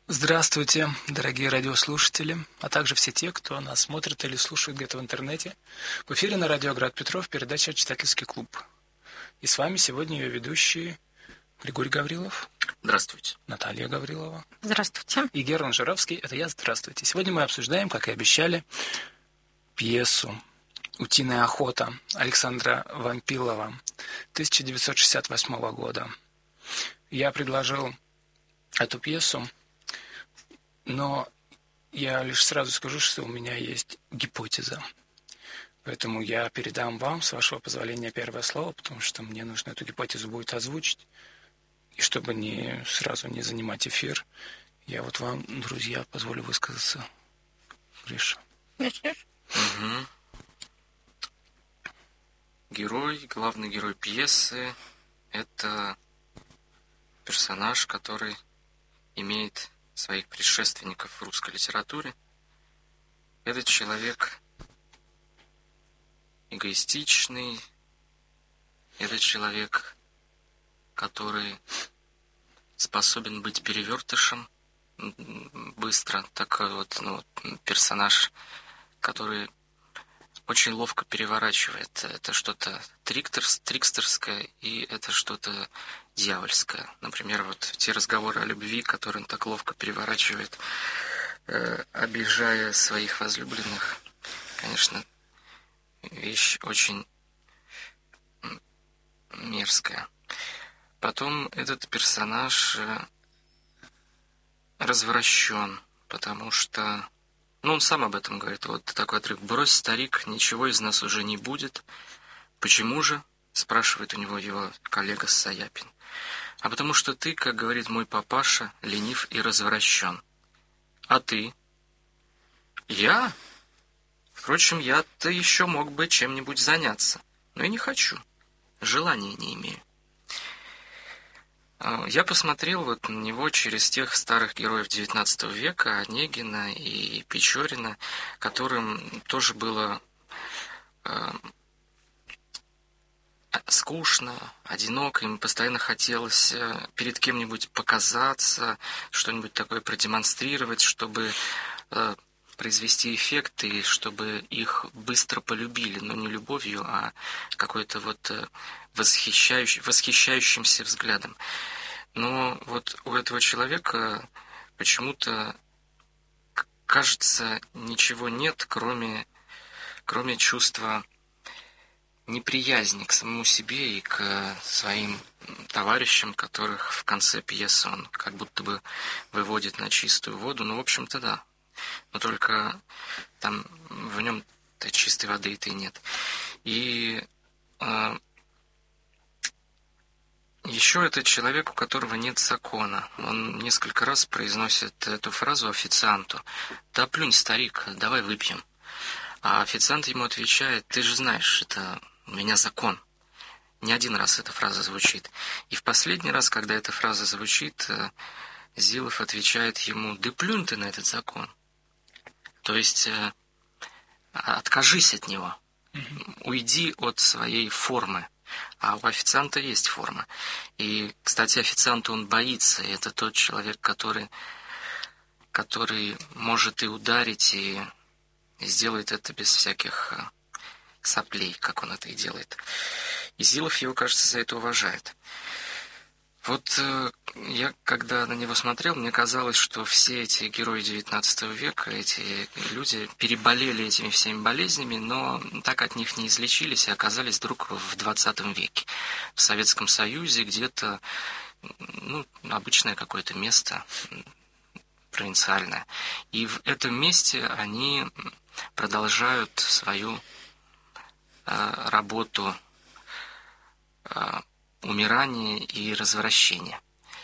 Здравствуйте, дорогие радиослушатели, а также все те, кто нас смотрит или слушает где-то в интернете. В эфире на радио Град Петров передача «Читательский клуб». И с вами сегодня ее ведущие Григорий Гаврилов. Здравствуйте. Наталья Гаврилова. Здравствуйте. И Герман Жиравский, это я, здравствуйте. Сегодня мы обсуждаем, как и обещали, пьесу «Утиная охота» Александра Вампилова 1968 года. Я предложил эту пьесу, но я лишь сразу скажу, что у меня есть гипотеза. Поэтому я передам вам, с вашего позволения, первое слово, потому что мне нужно эту гипотезу будет озвучить. И чтобы сразу не занимать эфир, я вот вам, друзья, позволю высказаться. Гриша. Начнешь? Угу. Главный герой пьесы – это персонаж, который имеет своих предшественников в русской литературе. Этот человек эгоистичный, этот человек, который способен быть перевертышем быстро, такой вот персонаж, который очень ловко переворачивает. Это что-то трикстерское, и это что-то дьявольское. Например, вот те разговоры о любви, которые он так ловко переворачивает, обижая своих возлюбленных. Конечно, вещь очень мерзкая. Потом этот персонаж развращен, потому что он сам об этом говорит. Вот такой отрывок. «Брось, старик, ничего из нас уже не будет». «Почему же?» — спрашивает у него его коллега Саяпин. «А потому что ты, как говорит мой папаша, ленив и развращен. А ты?» «Я? Впрочем, я-то еще мог бы чем-нибудь заняться, но и не хочу. Желания не имею». Я посмотрел вот на него через тех старых героев XIX века, Онегина и Печорина, которым тоже было скучно, одиноко, им постоянно хотелось перед кем-нибудь показаться, что-нибудь такое продемонстрировать, чтобы произвести эффект и чтобы их быстро полюбили, но не любовью, а какой-то вот восхищающимся взглядом. Но вот у этого человека почему-то, кажется, ничего нет, кроме чувства неприязни к самому себе и к своим товарищам, которых в конце пьесы он как будто бы выводит на чистую воду. Ну, в общем-то, да. Но только там в нем-то чистой воды-то и нет. И еще это человек, у которого нет закона. Он несколько раз произносит эту фразу официанту: «Да плюнь, старик, давай выпьем». А официант ему отвечает: «Ты же знаешь, это у меня закон». Не один раз эта фраза звучит. И в последний раз, когда эта фраза звучит, Зилов отвечает ему: «Да плюнь ты на этот закон». То есть откажись от него, уйди от своей формы. А у официанта есть форма. И, кстати, официанту он боится. И это тот человек, который может и ударить, и сделает это без всяких соплей, как он это и делает. И Зилов его, кажется, за это уважает. Вот я, когда на него смотрел, мне казалось, что все эти герои XIX века, эти люди переболели этими всеми болезнями, но так от них не излечились и оказались вдруг в XX веке. В Советском Союзе где-то, обычное какое-то место, провинциальное. И в этом месте они продолжают свою работу умирания и развращения.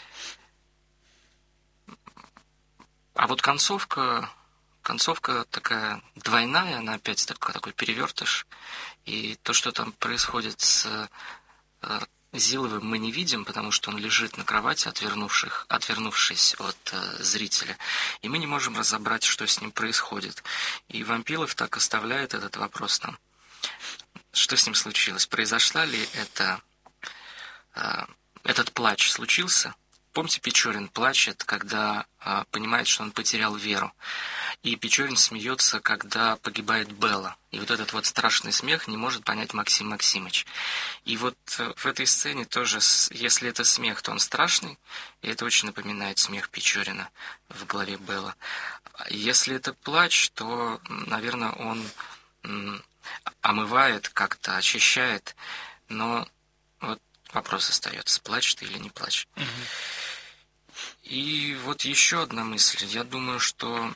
А вот концовка такая двойная, она опять такой перевертыш. И то, что там происходит с Зиловым, мы не видим, потому что он лежит на кровати, отвернувшись от зрителя. И мы не можем разобрать, что с ним происходит. И Вампилов так оставляет этот вопрос нам. Что с ним случилось? Произошла ли этот плач случился? помните, Печорин плачет, когда понимает, что он потерял веру. И Печорин смеется, когда погибает Белла. И вот этот вот страшный смех не может понять Максим Максимыч. И вот в этой сцене тоже, если это смех, то он страшный, и это очень напоминает смех Печорина в голове Белла. Если это плач, то, наверное, он омывает как-то, очищает, но вот вопрос остается, плачь ты или не плачь. И вот еще одна мысль. Я думаю, что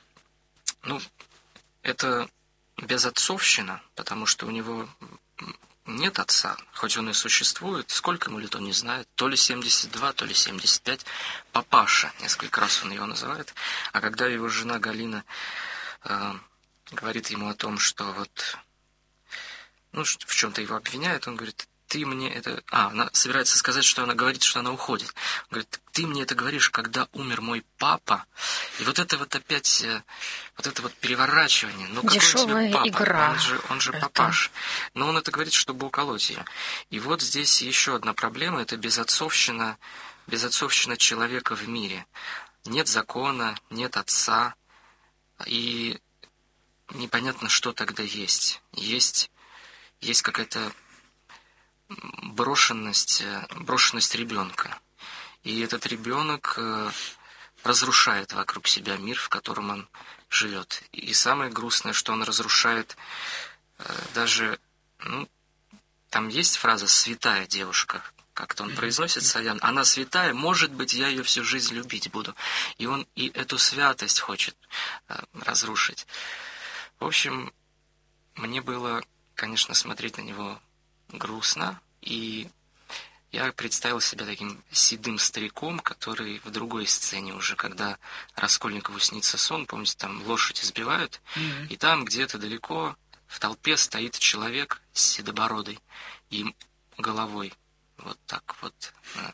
это безотцовщина, потому что у него нет отца, хоть он и существует. Сколько ему лет, он не знает. То ли 72, то ли 75. Папаша, несколько раз он его называет. А когда его жена Галина говорит ему о том, что вот, в чем-то его обвиняет, он говорит: ты мне это... она собирается сказать, что она говорит, что она уходит. Он говорит: ты мне это говоришь, когда умер мой папа. И вот это вот опять, вот это вот переворачивание. Дешевая какой он тебе папа? Игра. Он же папаш. Но он это говорит, чтобы уколоть ее. И вот здесь еще одна проблема. Это безотцовщина человека в мире. Нет закона, нет отца. И непонятно, что тогда есть. Есть какая-то брошенность ребенка. И этот ребенок разрушает вокруг себя мир, в котором он живет. И самое грустное, что он разрушает даже, там есть фраза «святая девушка», как-то он произносит, Саян, она святая, может быть, я ее всю жизнь любить буду. И он и эту святость хочет разрушить. В общем, мне было, конечно, смотреть на него грустно, и я представил себя таким седым стариком, который в другой сцене уже, когда Раскольникову снится сон, помните, там лошадь избивают, и там где-то далеко в толпе стоит человек седобородый и головой вот так вот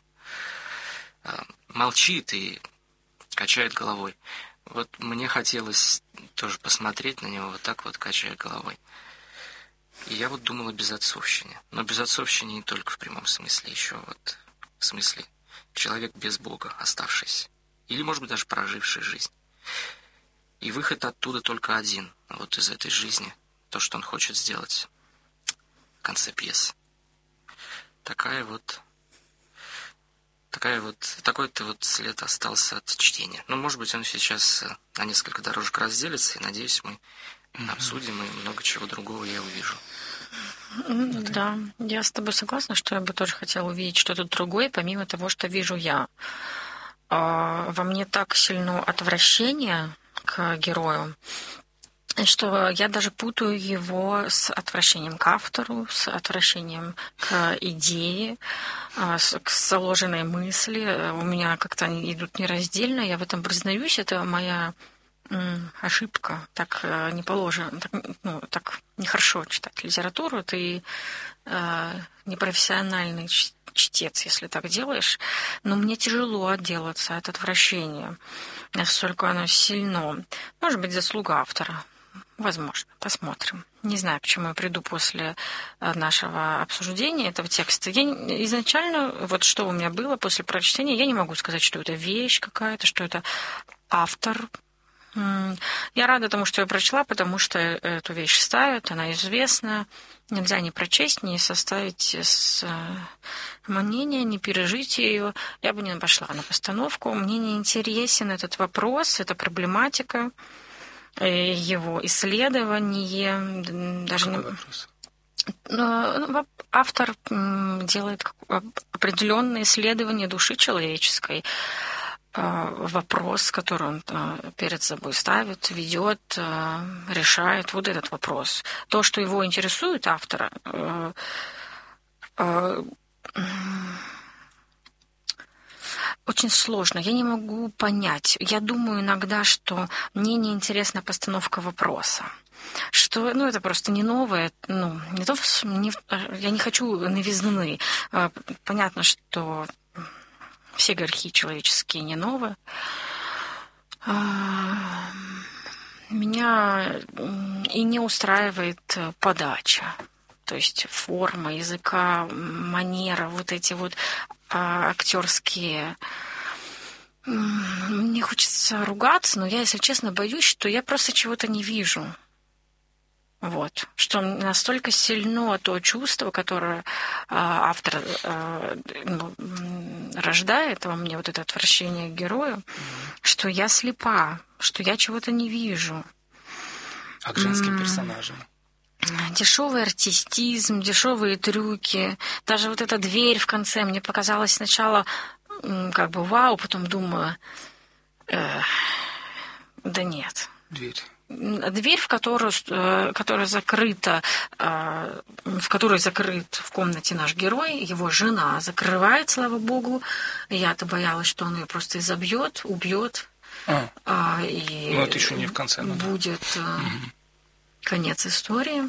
молчит и качает головой. Вот мне хотелось тоже посмотреть на него вот так вот, качая головой. И я вот думал о безотцовщине. Но безотцовщине не только в прямом смысле, еще вот в смысле человек без Бога, оставшийся. Или, может быть, даже проживший жизнь. И выход оттуда только один, вот из этой жизни, то, что он хочет сделать в конце пьесы. Такой-то вот след остался от чтения. Может быть, он сейчас на несколько дорожек разделится, и, надеюсь, мы обсудим, и много чего другого я увижу. Да, я с тобой согласна, что я бы тоже хотела увидеть что-то другое, помимо того, что вижу я. Во мне так сильно отвращение к герою, что я даже путаю его с отвращением к автору, с отвращением к идее, к заложенной мысли. У меня как-то они идут нераздельно, я в этом признаюсь, это моя ошибка. Так не положено, так нехорошо читать литературу. Ты непрофессиональный чтец, если так делаешь. Но мне тяжело отделаться от отвращения, насколько оно сильно. Может быть, заслуга автора. Возможно. Посмотрим. Не знаю, к чему я приду после нашего обсуждения этого текста. Я изначально, вот что у меня было после прочтения, я не могу сказать, что это вещь какая-то, что это автор. Я рада тому, что я прочла, потому что эту вещь ставят, она известна. Нельзя не прочесть, не составить мнение, не пережить ее. Я бы не пошла на постановку. Мне не интересен этот вопрос, эта проблематика, его исследование. Даже автор делает определенные исследования души человеческой. Вопрос, который он перед собой ставит, ведет, решает, вот этот вопрос. То, что его интересует автора, очень сложно. Я не могу понять. Я думаю иногда, что мне не интересна постановка вопроса. Что, это просто не новое, не то, я не хочу новизны. Понятно, что все грехи человеческие не новые. Меня и не устраивает подача. То есть форма языка, манера, вот эти вот актерские Мне хочется ругаться, но я, если честно, боюсь, что я просто чего-то не вижу. Вот. Что настолько сильно то чувство, которое автор рождает во мне, вот это отвращение к герою, что я слепа, что я чего-то не вижу. А к женским персонажам? Дешевый артистизм, дешевые трюки. Даже вот эта дверь в конце мне показалась сначала как бы вау, потом думаю, да нет. Дверь, которая закрыта, в которой закрыт в комнате наш герой, его жена закрывает, слава богу. Я-то боялась, что он ее просто изобьет, убьет. И это еще не в конце. Будет конец истории.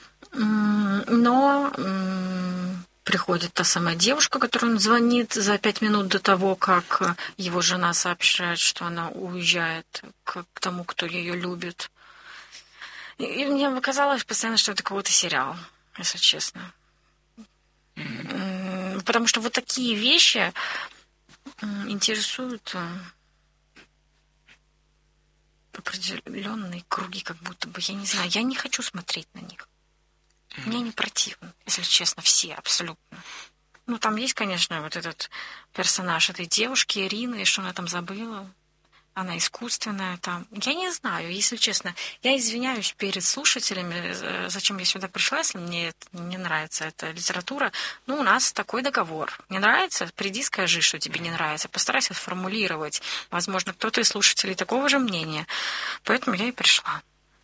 Но приходит та самая девушка, которая он звонит за 5 минут до того, как его жена сообщает, что она уезжает к тому, кто ее любит. И мне показалось постоянно, что это какой-то сериал, если честно. Потому что вот такие вещи интересуют определенные круги, как будто бы, я не знаю, я не хочу смотреть на них. Мне не противно, если честно, все абсолютно. Ну, там есть, конечно, вот этот персонаж этой девушки, Ирины, и что она там забыла. Она искусственная там. Я не знаю, если честно. Я извиняюсь перед слушателями, зачем я сюда пришла, если мне не нравится эта литература. Ну, у нас такой договор. Не нравится? Приди, скажи, что тебе не нравится. Постарайся сформулировать. Возможно, кто-то из слушателей такого же мнения. Поэтому я и пришла.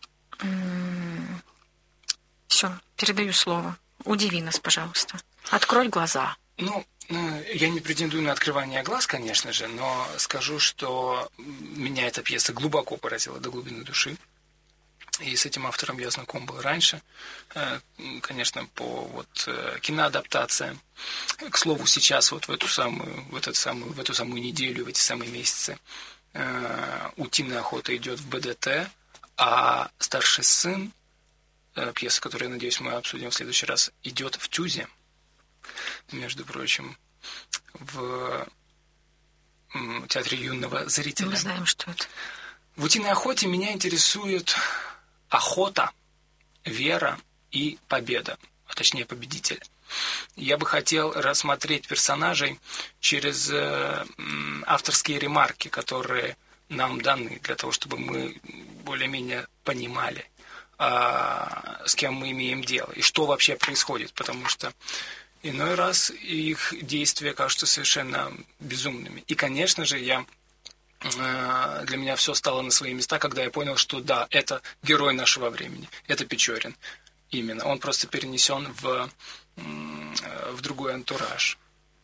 Все, передаю слово. Удиви нас, пожалуйста. Открой глаза. Ну, я не претендую на открывание глаз, конечно же, но скажу, что меня эта пьеса глубоко поразила до глубины души. И с этим автором я знаком был раньше, конечно, по киноадаптациям. К слову, сейчас в эту самую неделю, в эти самые месяцы «Утиная охота» идет в БДТ, а «Старший сын», пьеса, которую, я надеюсь, мы обсудим в следующий раз, идет в ТЮЗе, между прочим, в театре юного зрителя. Мы знаем, что это. В «Утиной охоте» меня интересует охота, вера и победа, а точнее победитель. Я бы хотел рассмотреть персонажей через авторские ремарки, которые нам даны, для того, чтобы мы более-менее понимали, с кем мы имеем дело и что вообще происходит, потому что иной раз их действия кажутся совершенно безумными. И, конечно же, для меня все стало на свои места, когда я понял, что да, это герой нашего времени, это Печорин. Именно. Он просто перенесен в другой антураж.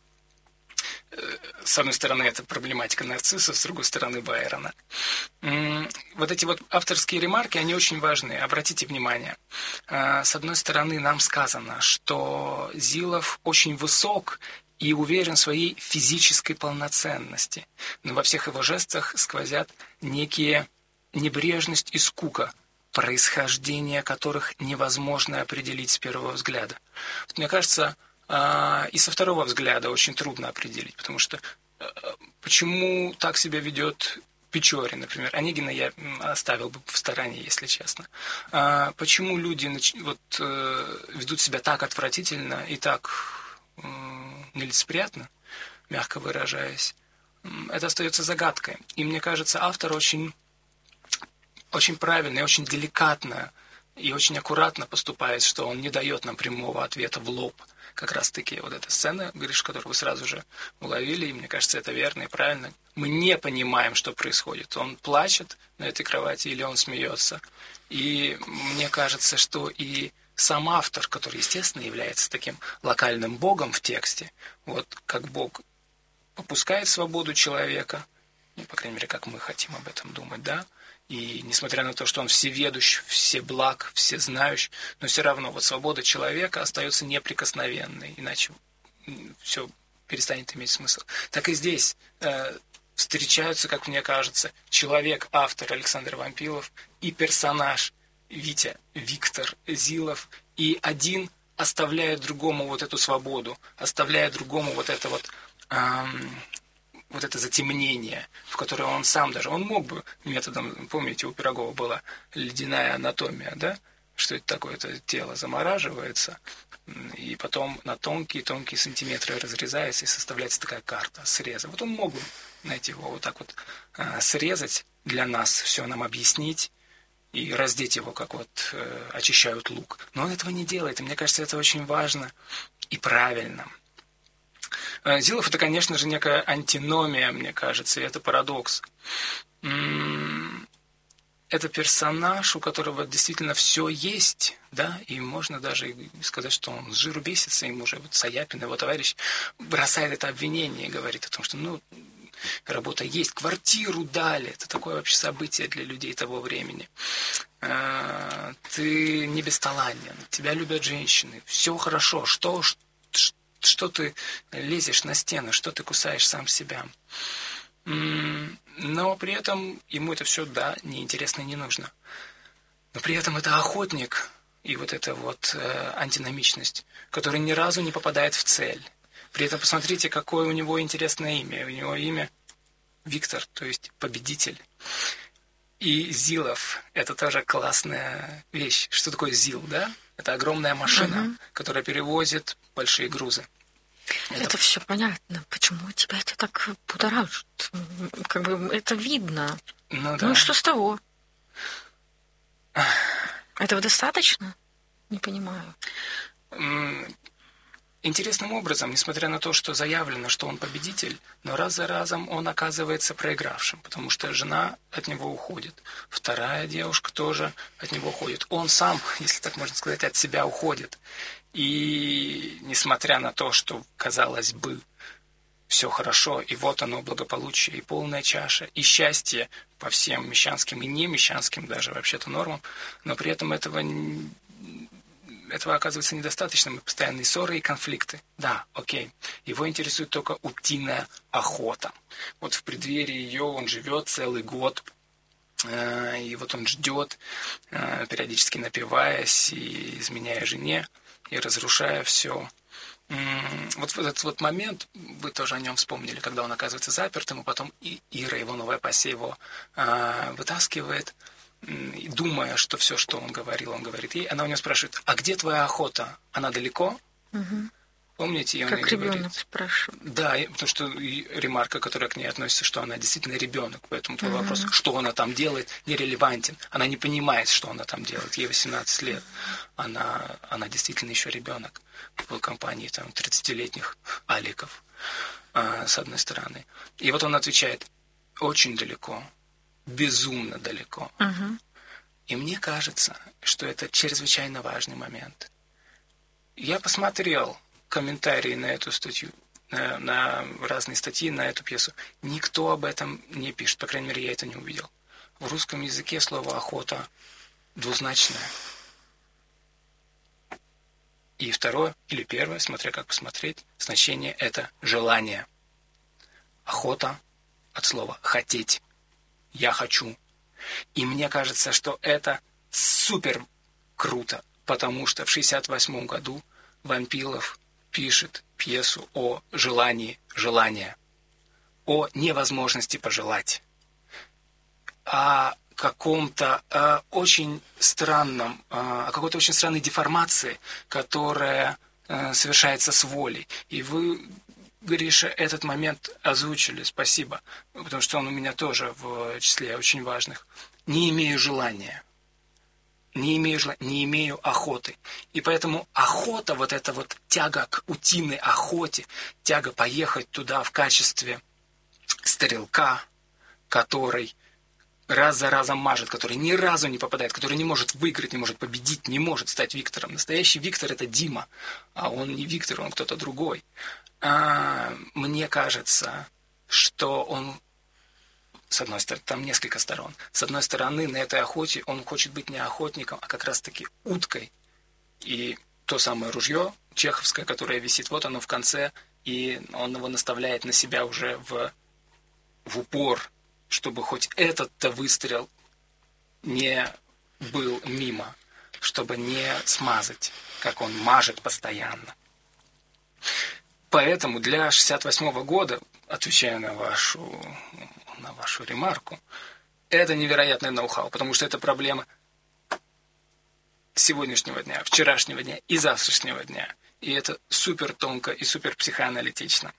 С одной стороны, это проблематика нарцисса, с другой стороны, Байрона. Вот эти вот авторские ремарки, они очень важны. Обратите внимание. С одной стороны, нам сказано, что Зилов очень высок и уверен в своей физической полноценности. Но во всех его жестах сквозят некие небрежность и скука, происхождение которых невозможно определить с первого взгляда. Вот, мне кажется, и со второго взгляда очень трудно определить, потому что почему так себя ведет Печорин, например. Онегина я оставил бы в стороне, если честно. Почему люди ведут себя так отвратительно и так нелицеприятно, мягко выражаясь, это остается загадкой. И мне кажется, автор очень, очень правильно и очень деликатно и очень аккуратно поступает, что он не дает нам прямого ответа в лоб. Как раз-таки вот эта сцена, Гриш, которую вы сразу же уловили, и мне кажется, это верно и правильно. Мы не понимаем, что происходит. Он плачет на этой кровати или он смеется. И мне кажется, что и сам автор, который, естественно, является таким локальным богом в тексте, вот как бог попускает свободу человека, ну, по крайней мере, как мы хотим об этом думать, да, и несмотря на то, что он всеведущ, всеблаг, всезнающий, но все равно вот свобода человека остается неприкосновенной, иначе все перестанет иметь смысл. Так и здесь встречаются, как мне кажется, человек, автор Александр Вампилов и персонаж Виктор Зилов, и один оставляет другому вот эту свободу, оставляет другому вот это вот вот это затемнение, в которое он сам даже, он мог бы методом, помните, у Пирогова была ледяная анатомия, да, что это такое, это тело замораживается, и потом на тонкие-тонкие сантиметры разрезается, и составляется такая карта среза. Вот он мог бы найти его вот так вот срезать для нас, все нам объяснить, и раздеть его, как вот очищают лук. Но он этого не делает, и мне кажется, это очень важно и правильно. Зилов — это, конечно же, некая антиномия, мне кажется, и это парадокс. Это персонаж, у которого действительно все есть, да, и можно даже сказать, что он с жиру бесится, ему уже вот Саяпин, его товарищ, бросает это обвинение и говорит о том, что, ну, работа есть, квартиру дали, это такое вообще событие для людей того времени. Ты не бесталанен, тебя любят женщины, все хорошо, что ты лезешь на стену, что ты кусаешь сам себя. Но при этом ему это все, да, неинтересно и не нужно. Но при этом это охотник, и вот эта вот антиномичность, который ни разу не попадает в цель. При этом посмотрите, какое у него интересное имя. У него имя Виктор, то есть победитель. И Зилов – это тоже классная вещь. Что такое Зил, да? Это огромная машина, которая перевозит большие грузы. Это все понятно. Почему тебя это так будоражит? Как бы это видно. Ну, да. Ну что с того? Этого достаточно? Не понимаю. Интересным образом, несмотря на то, что заявлено, что он победитель, но раз за разом он оказывается проигравшим, потому что жена от него уходит, вторая девушка тоже от него уходит. Он сам, если так можно сказать, от себя уходит. И несмотря на то, что, казалось бы, все хорошо, и вот оно, благополучие, и полная чаша, и счастье по всем мещанским и не мещанским даже вообще-то нормам, но при этом этого оказывается недостаточно, и постоянные ссоры и конфликты. Да, окей. Его интересует только утиная охота. Вот в преддверии ее он живет целый год, и вот он ждет, периодически напиваясь и изменяя жене, и разрушая все. Вот этот вот момент, вы тоже о нем вспомнили, когда он оказывается запертым, и потом Ира, его новая пассия, его вытаскивает, и думая, что все, что он говорит ей, она у него спрашивает: а где твоя охота? Она далеко? Помните? И он как ей ребенок говорит, спрашивает. Да, потому что ремарка, которая к ней относится, что она действительно ребенок, поэтому твой вопрос, что она там делает, нерелевантен. Она не понимает, что она там делает. Ей 18 лет. Она действительно еще ребенок в компании там 30-летних аликов, с одной стороны. И вот он отвечает: очень далеко, безумно далеко. И мне кажется, что это чрезвычайно важный момент. Я посмотрел комментарии на эту статью, на разные статьи на эту пьесу. Никто об этом не пишет, по крайней мере, я это не увидел. В русском языке слово «охота» двузначное. И второе, или первое, смотря как посмотреть, значение – это желание. Охота от слова «хотеть». Я хочу. И мне кажется, что это супер круто, потому что в 1968 году Вампилов пишет пьесу о желании желания, о невозможности пожелать, о каком-то очень странном, о какой-то очень странной деформации, которая совершается с волей. И вы, Гриша, этот момент озвучили, спасибо, потому что он у меня тоже в числе очень важных. Не имею желания. Не имею охоты. И поэтому охота, вот эта вот тяга к утиной охоте, тяга поехать туда в качестве стрелка, который раз за разом мажет, который ни разу не попадает, который не может выиграть, не может победить, не может стать Виктором. Настоящий Виктор – это Дима, а он не Виктор, он кто-то другой. Мне кажется, что он, с одной стороны, там несколько сторон. С одной стороны, на этой охоте он хочет быть не охотником, а как раз-таки уткой. И то самое ружье чеховское, которое висит, вот оно в конце, и он его наставляет на себя уже в упор, чтобы хоть этот-то выстрел не был мимо, чтобы не смазать, как он мажет постоянно. Поэтому для 68 года, отвечая на вашу ремарку, это невероятное ноу-хау, потому что это проблема сегодняшнего дня, вчерашнего дня и завтрашнего дня. И это супер тонко и супер психоаналитично.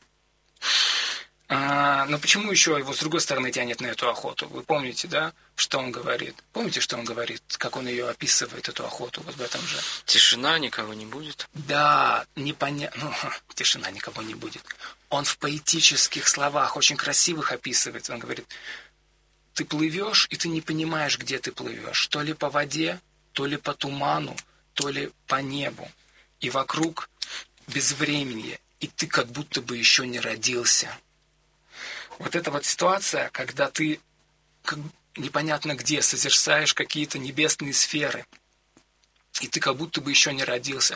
Но почему еще его с другой стороны тянет на эту охоту? Вы помните, да, что он говорит? Помните, что он говорит, как он ее описывает, эту охоту, вот в этом же? Тишина, никого не будет. Да, непонятно. Тишина, никого не будет. Он в поэтических словах, очень красивых описывает. Он говорит, ты плывешь, и ты не понимаешь, где ты плывешь. То ли по воде, то ли по туману, то ли по небу. И вокруг безвременье, и ты как будто бы еще не родился. Вот эта вот ситуация, когда ты непонятно где созерцаешь какие-то небесные сферы, и ты как будто бы еще не родился.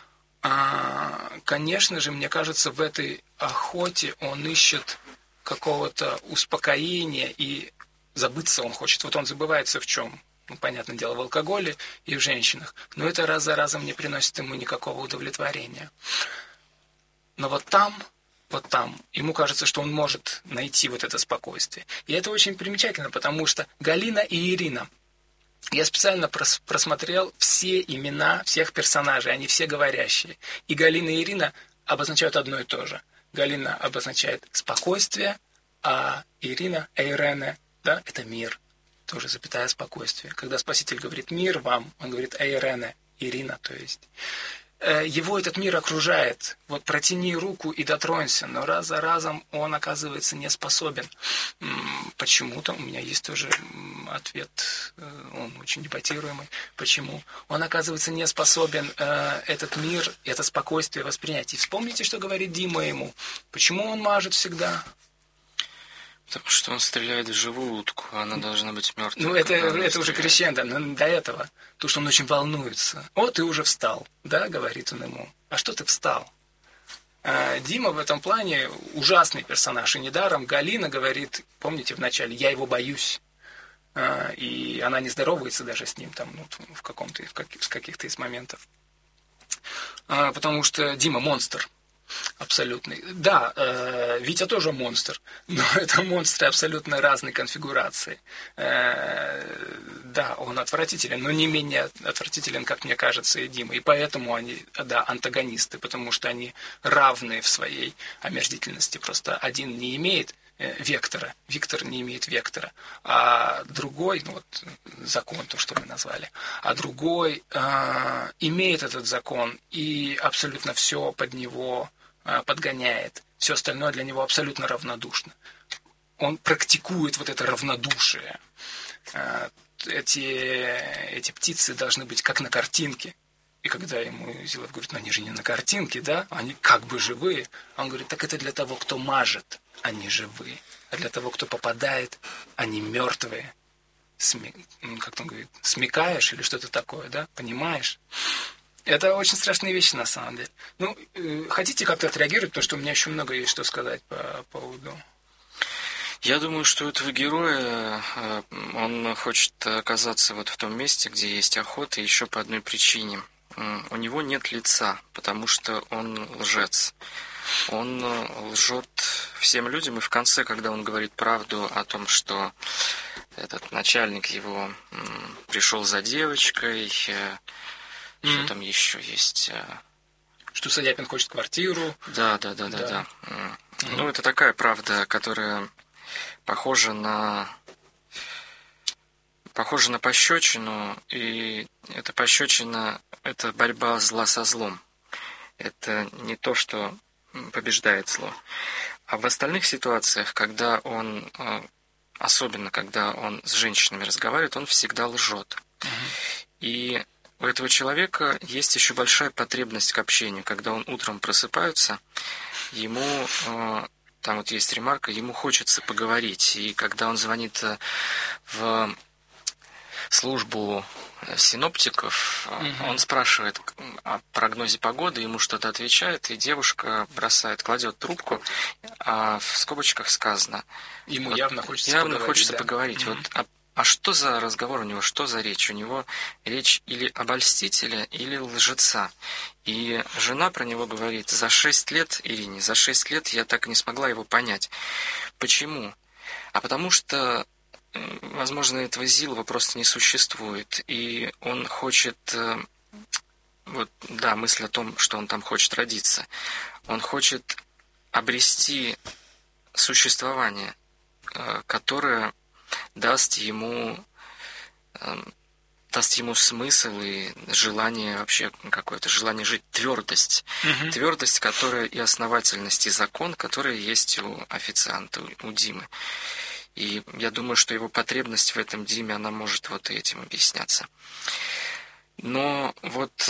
Конечно же, мне кажется, в этой охоте он ищет какого-то успокоения, и забыться он хочет. Вот он забывается в чем? Ну, понятное дело, в алкоголе и в женщинах. Но это раз за разом не приносит ему никакого удовлетворения. Но вот там, ему кажется, что он может найти вот это спокойствие. И это очень примечательно, потому что Галина и Ирина, я специально просмотрел все имена всех персонажей, они все говорящие. И Галина и Ирина обозначают одно и то же. Галина обозначает спокойствие, а Ирина, Эйрене, да, это мир. Тоже запятая спокойствие. Когда Спаситель говорит «мир вам», он говорит «Эйрене», Ирина, то есть. Его этот мир окружает. Вот протяни руку и дотронься, но раз за разом он оказывается не способен. Почему-то у меня есть тоже ответ, он очень дебатируемый. Почему? Он оказывается не способен этот мир, это спокойствие воспринять. И вспомните, что говорит Дима ему. Почему он мажет всегда? Потому что он стреляет в живую утку, а она должна быть мертвой. Ну, это уже крещендо, но до этого. То, что он очень волнуется. «О, ты уже встал», да, говорит он ему. «А что ты встал?» Дима в этом плане ужасный персонаж. И недаром Галина говорит, помните, вначале, «я его боюсь». И она не здоровается даже с ним там, ну, в каких-то из моментов. Потому что Дима монстр. Абсолютный. Да, Витя тоже монстр, но это монстры абсолютно разной конфигурации. Да, он отвратителен, но не менее отвратителен, как мне кажется, и Дима. И поэтому они, да, антагонисты, потому что они равны в своей омерзительности. Просто один не имеет вектора, Виктор не имеет вектора, а другой, ну вот закон, то, что мы назвали, а другой имеет этот закон и абсолютно все под него подгоняет. Все остальное для него абсолютно равнодушно. Он практикует вот это равнодушие. Эти птицы должны быть как на картинке. И когда ему Зилов говорит, ну они же не на картинке, да? Они как бы живые. Он говорит, так это для того, кто мажет, они живые. А для того, кто попадает, они мертвые. Как он говорит, смекаешь или что-то такое, да? Понимаешь? Это очень страшные вещи на самом деле. Ну, хотите как-то отреагировать, потому что у меня еще много есть что сказать по поводу. Я думаю, что у этого героя, он хочет оказаться вот в том месте, где есть охота, еще по одной причине. У него нет лица, потому что он лжец. Он лжет всем людям, и в конце, когда он говорит правду о том, что этот начальник его пришел за девочкой, что там еще есть? Что Саяпин хочет квартиру. Да. Ну, это такая правда, которая похожа на пощечину, и эта пощечина – это борьба зла со злом. Это не то, что побеждает зло. А в остальных ситуациях, когда он, особенно когда он с женщинами разговаривает, он всегда лжет. И у этого человека есть еще большая потребность к общению. Когда он утром просыпается, ему, там вот есть ремарка, ему хочется поговорить. И когда он звонит в службу синоптиков, он спрашивает о прогнозе погоды, ему что-то отвечает, и девушка кладет трубку, а в скобочках сказано... Ему вот, явно хочется поговорить. Да. а что за разговор у него, что за речь? У него речь или обольстителя, или лжеца. И жена про него говорит: за 6 лет, Ирине, за 6 лет я так и не смогла его понять. Почему? А потому что, возможно, этого Зилова просто не существует, и он хочет, вот, да, мысль о том, что он там хочет родиться, он хочет обрести существование, которое даст ему смысл и желание вообще какое-то, желание жить, твердость. Твердость, которая и основательность, и закон, который есть у официанта, у Димы. И я думаю, что его потребность в этом Диме, она может вот этим объясняться. Но вот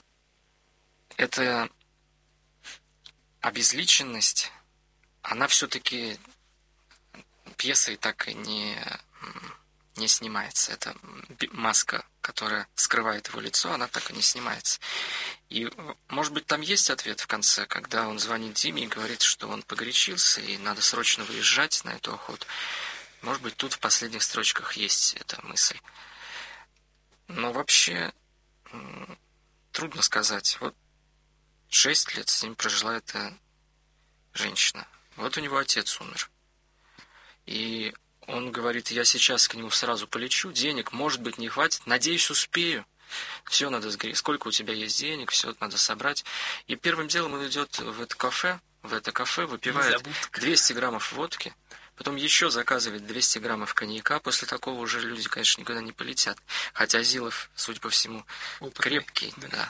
эта обезличенность, она все-таки пьесой так и не снимается. Это маска, которая скрывает его лицо, она так и не снимается. И, может быть, там есть ответ в конце, когда он звонит Диме и говорит, что он погорячился и надо срочно выезжать на эту охоту. Может быть, тут в последних строчках есть эта мысль. Но вообще трудно сказать. Вот 6 лет с ним прожила эта женщина. Вот у него отец умер. И он говорит: я сейчас к нему сразу полечу, денег, может быть, не хватит, надеюсь, успею. Все надо сгореть. Сколько у тебя есть денег, все надо собрать. И первым делом он идет в это кафе, выпивает 200 граммов водки, потом еще заказывает 200 граммов коньяка. После такого уже люди, конечно, никуда не полетят. Хотя Зилов, судя по всему, крепкий. Да.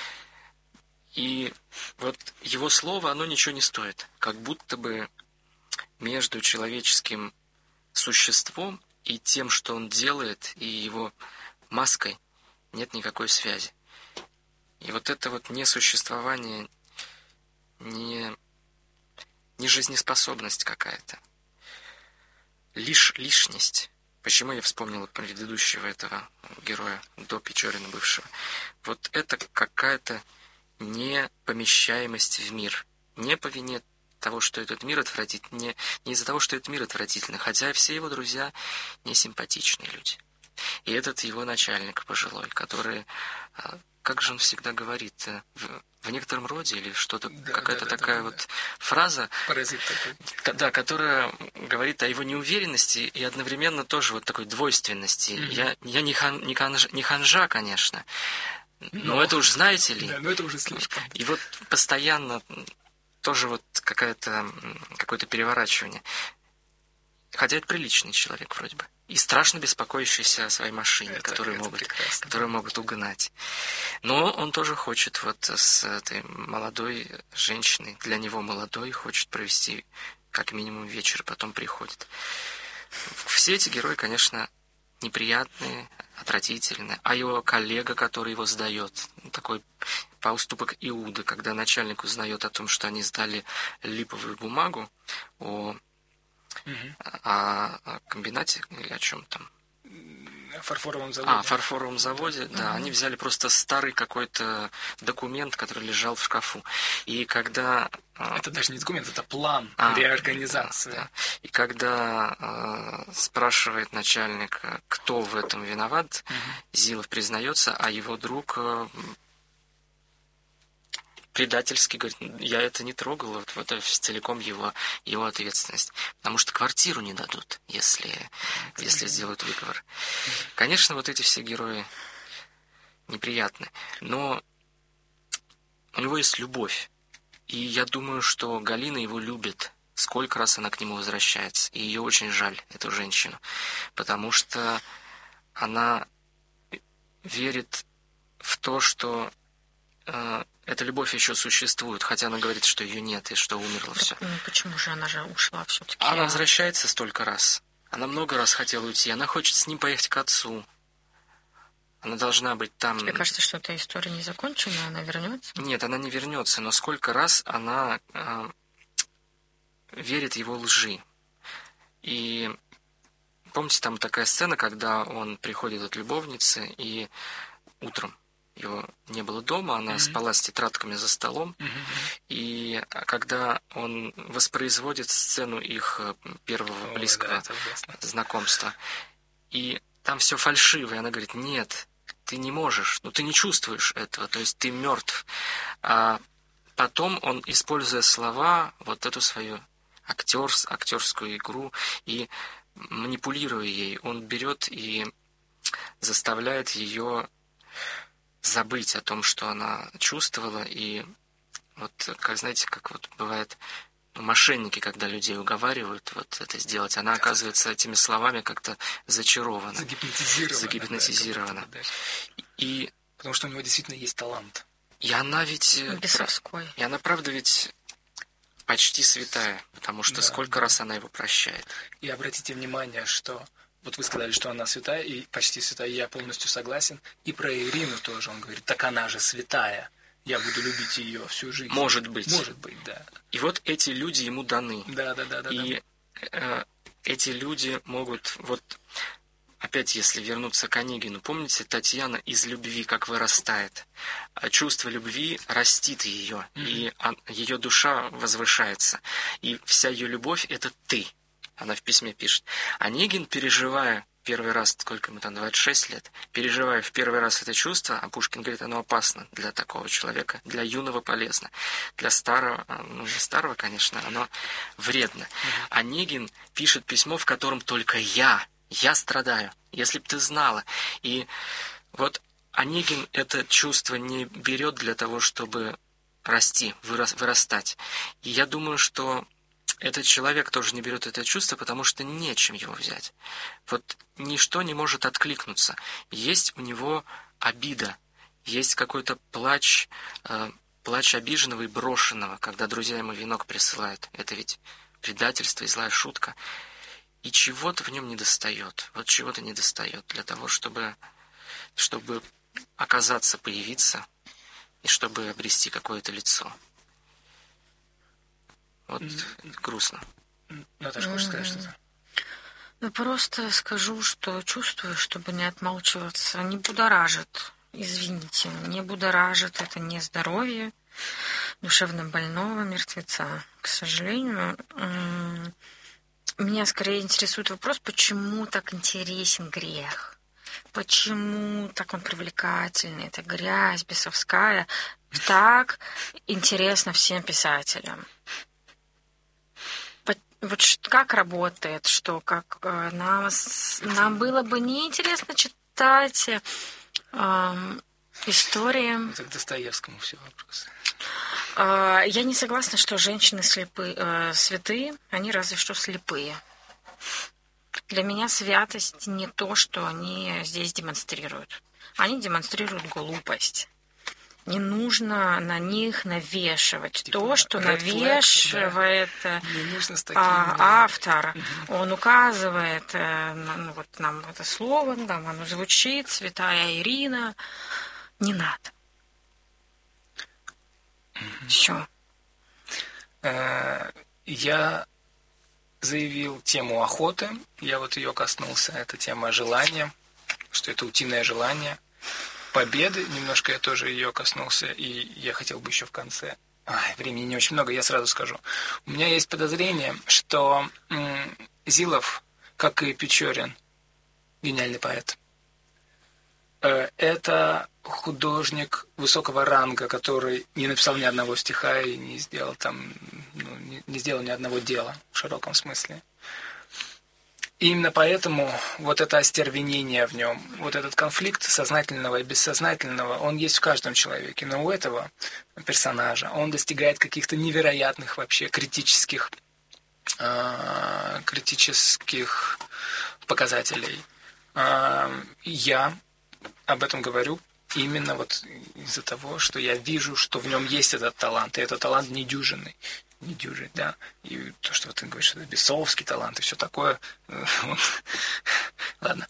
И вот его слово, оно ничего не стоит. Как будто бы между человеческим существом и тем, что он делает, и его маской нет никакой связи. И вот это вот несуществование, не жизнеспособность какая-то, лишность. Почему я вспомнил предыдущего этого героя, до Печорина бывшего? Вот это какая-то непомещаемость в мир. Не по вине того, что этот мир отвратительный, не из-за того, что этот мир отвратительный, хотя все его друзья не симпатичные люди. И этот его начальник пожилой, который, как же он всегда говорит, в некотором роде или что-то, какая-то такая вот фраза, паразит такой. Да, которая говорит о его неуверенности и одновременно тоже вот такой двойственности. Я не ханжа, конечно, но это уж знаете ли. Да, но это уже слишком. И вот постоянно тоже вот какое-то переворачивание. Хотя это приличный человек вроде бы. И страшно беспокоящийся о своей машине, которые могут угнать. Но он тоже хочет вот с этой молодой женщиной, для него молодой, хочет провести как минимум вечер, потом приходит. Все эти герои, конечно, неприятные, отвратительные. А его коллега, который его сдает, такой поступок Иуды, когда начальник узнает о том, что они сдали липовую бумагу о комбинате или о чем там? Фарфоровом заводе. Фарфоровом заводе, да. Они взяли просто старый какой-то документ, который лежал в шкафу. И когда... Это даже не документ, это план реорганизации. Да. И когда спрашивает начальник, кто в этом виноват, Зилов признается, а его друг предательски говорит: я это не трогал, вот это целиком его ответственность. Потому что квартиру не дадут, если сделают выговор. Конечно, вот эти все герои неприятны, но у него есть любовь. И я думаю, что Галина его любит. Сколько раз она к нему возвращается. И ее очень жаль, эту женщину. Потому что она верит в то, что эта любовь еще существует, хотя она говорит, что ее нет и что умерло все. Почему же она же ушла все-таки? Она возвращается столько раз. Она много раз хотела уйти. Она хочет с ним поехать к отцу. Она должна быть там. Тебе кажется, что эта история не закончена, она вернется? Нет, она не вернется. Но сколько раз она верит его лжи. И помните, там такая сцена, когда он приходит от любовницы, и утром его не было дома, она спала с тетрадками за столом, и когда он воспроизводит сцену их первого близкого знакомства, и там все фальшиво. И она говорит: нет, ты не можешь, ты не чувствуешь этого, то есть ты мертв. А потом он, используя слова, вот эту свою актерскую игру и манипулируя ей, он берет и заставляет ее забыть о том, что она чувствовала. И вот, как знаете, как вот бывает, мошенники, когда людей уговаривают вот это сделать, она оказывается этими словами как-то зачарована, загипнотизирована. И потому что у него действительно есть талант. И она ведь... Бесовской. И она, правда, ведь почти святая, потому что сколько раз она его прощает. И обратите внимание, что вот вы сказали, что она святая и почти святая, я полностью согласен. И про Ирину тоже он говорит: так она же святая, я буду любить ее всю жизнь. Может быть, да. И вот эти люди ему даны. Да. И эти люди могут... Вот опять, если вернуться к Онегину, помните, Татьяна из любви как вырастает. Чувство любви растит ее, и ее душа возвышается. И вся ее любовь — это ты. Она в письме пишет. Онегин, переживая первый раз, сколько ему там, 26 лет, переживая в первый раз это чувство, а Пушкин говорит, оно опасно для такого человека, для юного полезно, для старого, не старого, конечно, оно вредно. Онегин пишет письмо, в котором только я страдаю, если б ты знала. И вот Онегин это чувство не берет для того, чтобы расти, вырастать. И я думаю, что этот человек тоже не берет это чувство, потому что нечем его взять. Вот ничто не может откликнуться. Есть у него обида, есть какой-то плач обиженного и брошенного, когда друзья ему венок присылают. Это ведь предательство и злая шутка. И чего-то в нем недостает. Вот чего-то недостает для того, чтобы оказаться, появиться, и чтобы обрести какое-то лицо. Вот грустно. Наташа, хочешь сказать что-то? Просто скажу, что чувствую, чтобы не отмалчиваться. Не будоражит, извините, не будоражит это не здоровье душевно больного мертвеца. К сожалению, меня скорее интересует вопрос, почему так интересен грех? Почему так он привлекательный? Это грязь бесовская. Так интересно всем писателям. Вот как работает, что как нам было бы неинтересно читать истории. Это к Достоевскому все вопросы. Я не согласна, что женщины святые, они разве что слепые. Для меня святость не то, что они здесь демонстрируют. Они демонстрируют глупость. Не нужно на них навешивать то, что навешивает автор. Он указывает, вот нам это слово, там оно звучит, святая Ирина. Не надо. Все. Я заявил тему охоты. Я вот ее коснулся. Это тема желания, что это утиное желание. Победы, немножко я тоже ее коснулся, и я хотел бы еще в конце. Времени не очень много, я сразу скажу. У меня есть подозрение, что Зилов, как и Печорин, гениальный поэт, это художник высокого ранга, который не написал ни одного стиха и не сделал там, не сделал ни одного дела в широком смысле. И именно поэтому вот это остервенение в нем, вот этот конфликт сознательного и бессознательного, он есть в каждом человеке. Но у этого персонажа он достигает каких-то невероятных вообще критических показателей. Я об этом говорю именно вот из-за того, что я вижу, что в нем есть этот талант, и этот талант недюжинный. Да. И то, что вот ты говоришь, это бесовский талант и все такое. Ладно.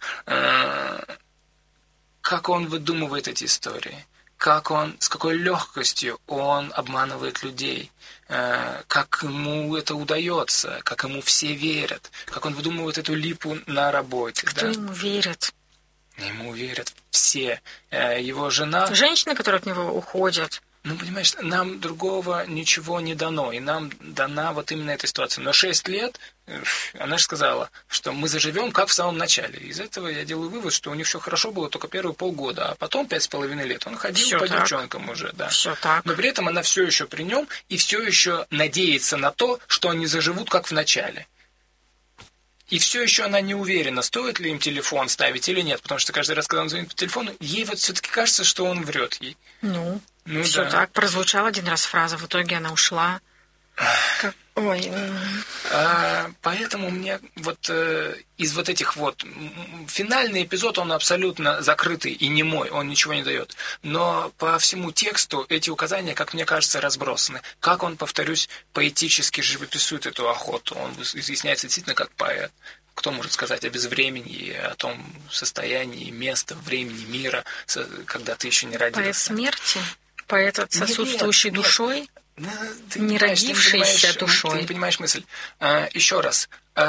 Как он выдумывает эти истории? С какой легкостью он обманывает людей? Как ему это удается? Как ему все верят? Как он выдумывает эту липу на работе? Кто ему верит? Ему верят все. Его жена... Женщины, которые от него уходят. Ну, понимаешь, нам другого ничего не дано, и нам дана вот именно эта ситуация. Но 6 лет, она же сказала, что мы заживем как в самом начале. Из этого я делаю вывод, что у них все хорошо было только первые полгода, а потом 5,5 лет он ходил Всё по так. девчонкам уже, да. Все так. Но при этом она все еще при нем и все еще надеется на то, что они заживут как в начале. И все еще она не уверена, стоит ли им телефон ставить или нет, потому что каждый раз, когда он звонит по телефону, ей вот все-таки кажется, что он врет ей. Ну Ну все да. так. Прозвучала один раз фраза, в итоге она ушла. Ой, Поэтому мне вот из вот этих вот финальный эпизод, он абсолютно закрытый и немой, он ничего не дает. Но по всему тексту эти указания, как мне кажется, разбросаны. Как он, повторюсь, поэтически живописует эту охоту. Он изъясняется действительно как поэт. Кто может сказать о безвременье, о том состоянии места, времени, мира, когда ты еще не родился? поэт смерти, поэт с отсутствующей Нет. душой, Ты не понимаешь, ты родившейся Ты душой. не понимаешь мысль. Еще раз.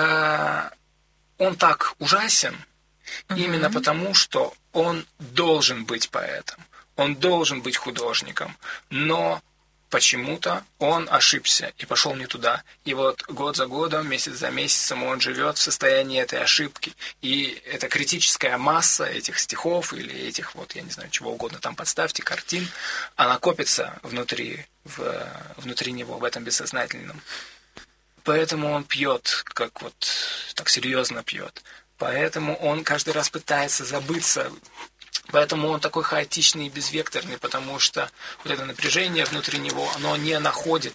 Он так ужасен именно потому, что он должен быть поэтом. Он должен быть художником. Но почему-то он ошибся и пошел не туда. И вот год за годом, месяц за месяцем он живет в состоянии этой ошибки. И эта критическая масса этих стихов или этих, вот, я не знаю, чего угодно там подставьте, картин, она копится внутри него, в этом бессознательном. Поэтому он пьет, как вот так серьезно пьет. Поэтому он каждый раз пытается забыться. Поэтому он такой хаотичный и безвекторный, потому что вот это напряжение внутри него, оно не находит